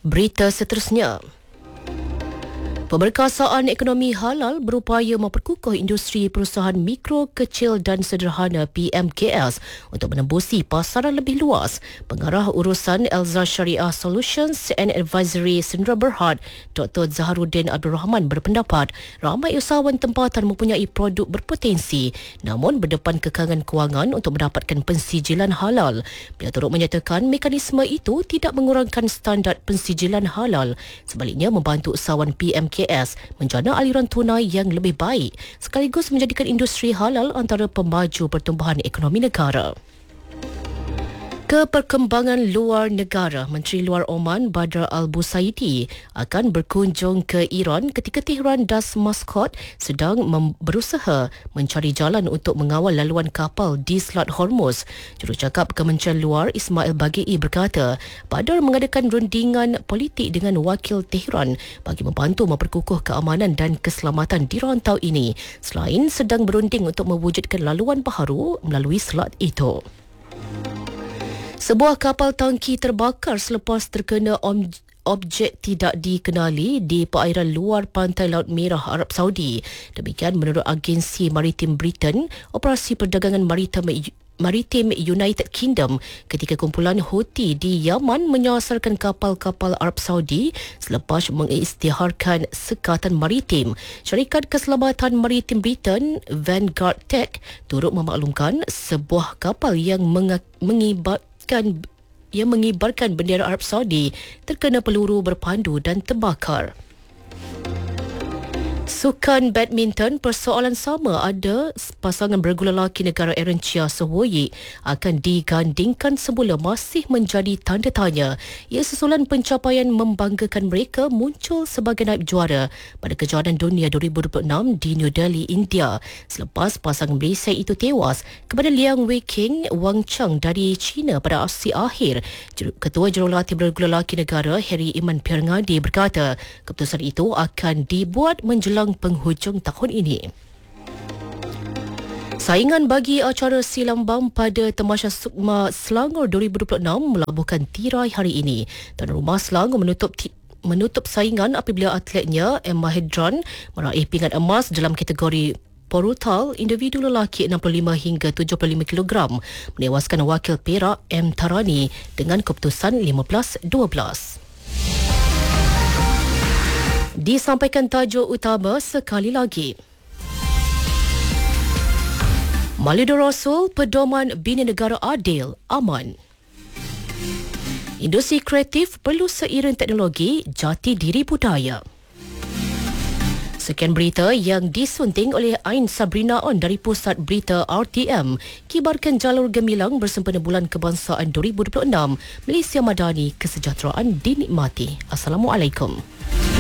Berita seterusnya. Pemberkasaan ekonomi halal berupaya memperkukuh industri perusahaan mikro, kecil dan sederhana PMKS untuk menembusi pasaran lebih luas. Pengarah urusan Elza Syariah Solutions and Advisory Sdn Bhd, Dr. Zaharuddin Abdul Rahman berpendapat ramai usahawan tempatan mempunyai produk berpotensi namun berdepan kekangan kewangan untuk mendapatkan pensijilan halal. Beliau turut menyatakan mekanisme itu tidak mengurangkan standard pensijilan halal, sebaliknya membantu usahawan PMKS menjana aliran tunai yang lebih baik sekaligus menjadikan industri halal antara pemaju pertumbuhan ekonomi negara. Ke perkembangan luar negara, Menteri Luar Oman Badr Al-Busaidi akan berkunjung ke Iran ketika Tehran dan Muscat sedang berusaha mencari jalan untuk mengawal laluan kapal di Selat Hormuz. Jurucakap Kementerian Luar Ismail Bagei berkata, Badr mengadakan rundingan politik dengan wakil Tehran bagi membantu memperkukuh keamanan dan keselamatan di rantau ini, selain sedang berunding untuk mewujudkan laluan baharu melalui selat itu. Sebuah kapal tangki terbakar selepas terkena objek tidak dikenali di perairan luar pantai Laut Merah, Arab Saudi. Demikian menurut agensi maritim Britain, operasi perdagangan maritim United Kingdom ketika kumpulan Houthi di Yaman menyasarkan kapal-kapal Arab Saudi selepas mengisytiharkan sekatan maritim. Syarikat Keselamatan Maritim Britain, Vanguard Tech, turut memaklumkan sebuah kapal yang mengibarkan bendera Arab Saudi terkena peluru berpandu dan terbakar. Sukan badminton, persoalan sama ada pasangan bergula lelaki negara Eritrea Sowoyi akan digandingkan semula masih menjadi tanda tanya. Ia susulan pencapaian membanggakan mereka muncul sebagai naib juara pada kejuaraan dunia 2026 di New Delhi, India, selepas pasangan Malaysia itu tewas kepada Liang Weiqing Wang Cheng dari China pada aksi akhir. Ketua Jurulatih bergula lelaki negara Harry Iman Pierngadi berkata keputusan itu akan dibuat menjelang penghujung tahun ini. Saingan bagi acara silambam pada Tamasya Sukma Selangor 2026 melabuhkan tirai hari ini. Tuan Rumah Selangor menutup saingan apabila atletnya Emma Hedron meraih pingat emas dalam kategori Porutal individu lelaki 65 hingga 75 kg, menewaskan wakil Perak M. Tarani dengan keputusan 15-12. Disampaikan tajuk utama sekali lagi. Maulidur Rasul, pedoman bina negara adil, aman. Industri kreatif perlu seiring teknologi, jati diri budaya. Sekian berita yang disunting oleh Ain Sabrina On dari Pusat Berita RTM. Kibarkan jalur gemilang bersempena Bulan Kebangsaan 2026. Malaysia Madani, kesejahteraan dinikmati. Assalamualaikum.